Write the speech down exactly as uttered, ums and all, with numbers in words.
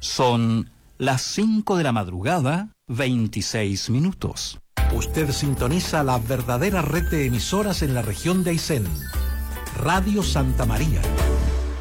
Son las cinco de la madrugada, veintiséis minutos. Usted sintoniza la verdadera red de emisoras en la región de Aysén. Radio Santa María.